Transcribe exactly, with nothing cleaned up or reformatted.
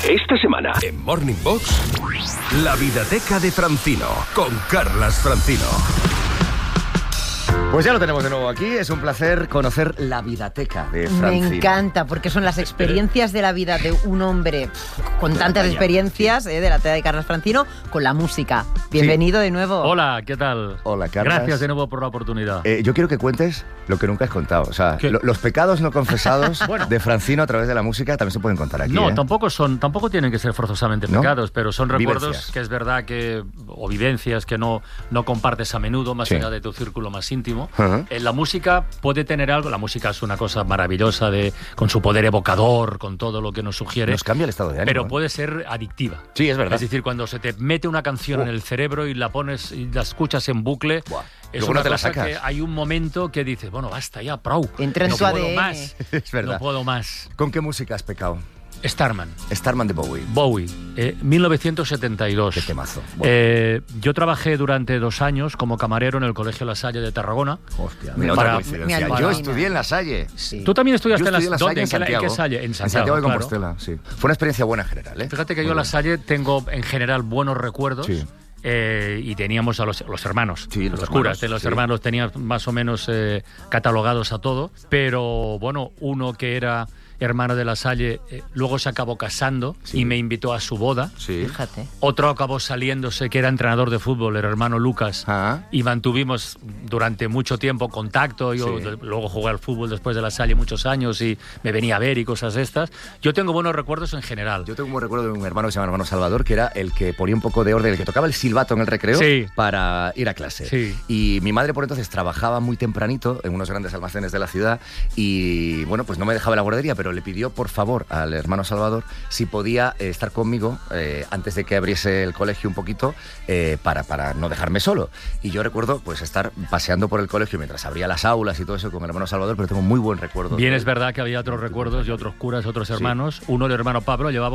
Esta semana, en Morning Box, la Vidateca de Francino, con Carlas Francino. Pues ya lo tenemos de nuevo aquí. Es un placer conocer la Vidateca de Francino. Me encanta, porque son las experiencias de la vida de un hombre con tantas experiencias, eh, de la tela de Carlas Francino, con la música. Bienvenido sí. de nuevo. Hola, ¿qué tal? Hola, Carlas. Gracias de nuevo por la oportunidad. Eh, yo quiero que cuentes lo que nunca has contado. O sea, lo, los pecados no confesados bueno. de Francino a través de la música también se pueden contar aquí. No, ¿eh? tampoco son, tampoco tienen que ser forzosamente ¿No? pecados, pero son recuerdos Vivencias. que es verdad que, o vivencias que no, no compartes a menudo, más sí. allá de tu círculo más íntimo. Uh-huh. En la música puede tener algo, la música es una cosa maravillosa de, con su poder evocador, con todo lo que nos sugiere. Nos cambia el estado de ánimo. Pero ¿eh? puede ser adictiva. Sí, es verdad. Es decir, cuando se te mete una canción uh. en el cerebro y la pones y la escuchas en bucle, Buah. es Luego una no te la cosa sacas. que hay un momento que dices, bueno, basta ya, prou. Entra en no tu puedo A D N. más. Es verdad. No puedo más. ¿Con qué música has pecado? Starman. Starman de Bowie. Bowie, eh, mil novecientos setenta y dos. Qué temazo. Bueno. Eh, yo trabajé durante dos años como camarero en el Colegio La Salle de Tarragona. Hostia, mira, Para- otra coincidencia. para- Yo estudié en La Salle. Sí. Tú también estudiaste Yo en, estudié en La las, ¿dónde? Salle, en ¿En, qué, en Santiago. qué Salle? En En Santiago, Santiago de claro. Compostela, sí. Fue una experiencia buena en general, ¿eh? Fíjate que Muy yo en La buena. Salle tengo en general buenos recuerdos. Sí. Eh, y teníamos a los, los hermanos, Sí, los los, hermanos, curas de los sí. hermanos tenían más o menos eh, catalogados a todo, pero bueno, uno que era hermano de La Salle, eh, luego se acabó casando Sí. y me invitó a su boda. Sí. Fíjate. Otro acabó saliéndose, que era entrenador de fútbol, el hermano Lucas, Ah. y mantuvimos durante mucho tiempo contacto. Yo Sí. de- luego jugué al fútbol después de La Salle muchos años y me venía a ver y cosas de estas. Yo tengo buenos recuerdos en general. Yo tengo un buen recuerdo de un hermano que se llama hermano Salvador, que era el que ponía un poco de orden, el que tocaba el silbato en el recreo Sí. para ir a clase. Sí. Y mi madre por entonces trabajaba muy tempranito en unos grandes almacenes de la ciudad y, bueno, pues no me dejaba en la guardería, pero le pidió, por favor, al hermano Salvador si podía eh, estar conmigo eh, antes de que abriese el colegio un poquito eh, para, para no dejarme solo. Y yo recuerdo pues estar paseando por el colegio mientras abría las aulas y todo eso con el hermano Salvador, pero tengo muy buen recuerdo. Bien de es él. verdad que había otros recuerdos y otros curas, otros hermanos. Uno, el hermano Pablo, llevaba